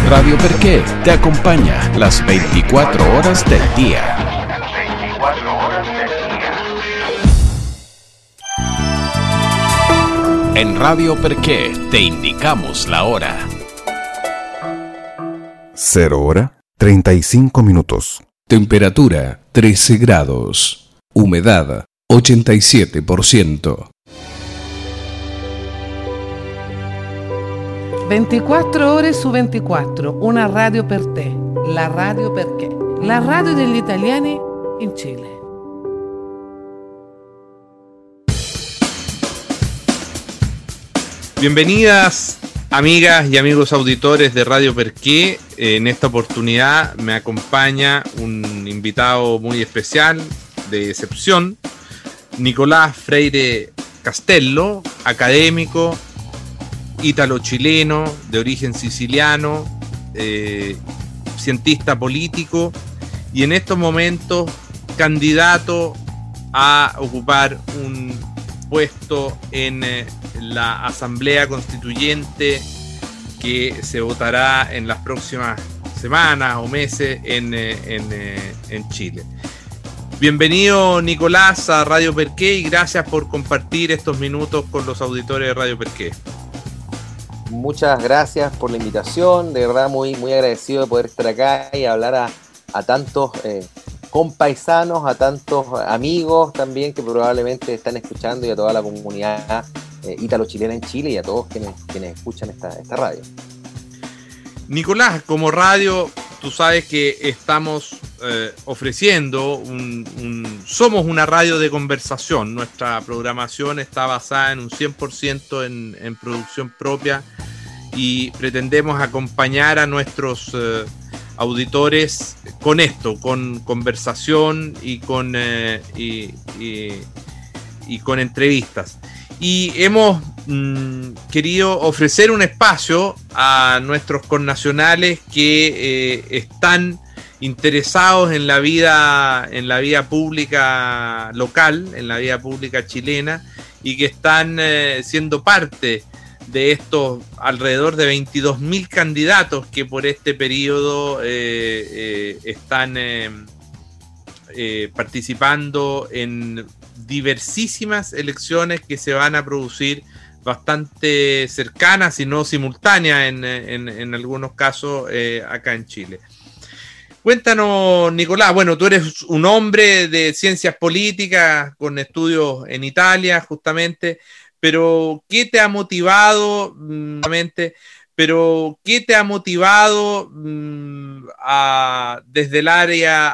Radio Perqué te acompaña las 24 horas del día. En Radio Perqué te indicamos la hora. 0:35. Temperatura 13 grados. Humedad 87%. 24 ore su 24, una radio per te, la Radio Perché, la radio degli italiani in Cile. Bienvenidas, amigas y amigos auditores de Radio Perqué. En esta oportunidad me acompaña un invitado muy especial, de excepción, Nicolás Freire Castello, académico, ítalo-chileno, de origen siciliano, cientista político y en estos momentos candidato a ocupar un puesto en la Asamblea Constituyente que se votará en las próximas semanas o meses en Chile. Bienvenido, Nicolás, a Radio Perqué y gracias por compartir estos minutos con los auditores de Radio Perqué. Muchas gracias por la invitación, de verdad muy agradecido de poder estar acá y hablar a tantos compaisanos, a tantos amigos también que probablemente están escuchando y a toda la comunidad ítalo-chilena en Chile y a todos quienes escuchan esta radio. Nicolás, como radio, tú sabes que estamos ofreciendo somos una radio de conversación. Nuestra programación está basada en un 100% en producción propia y pretendemos acompañar a nuestros auditores con esto, con conversación y con entrevistas. Y hemos querido ofrecer un espacio a nuestros connacionales que están interesados en la vida pública local, en la vida pública chilena, y que están siendo parte de estos alrededor de 22.000 candidatos que por este periodo están participando en diversísimas elecciones que se van a producir bastante cercanas y no simultáneas en algunos casos acá en Chile. Cuéntanos, Nicolás, bueno, tú eres un hombre de ciencias políticas con estudios en Italia justamente, pero ¿qué te ha motivado desde el área